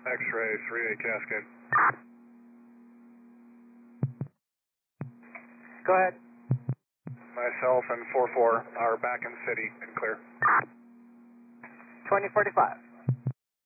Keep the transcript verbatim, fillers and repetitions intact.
X-ray three eight Cascade. Go ahead. Myself and four four are back in city and clear. twenty forty-five.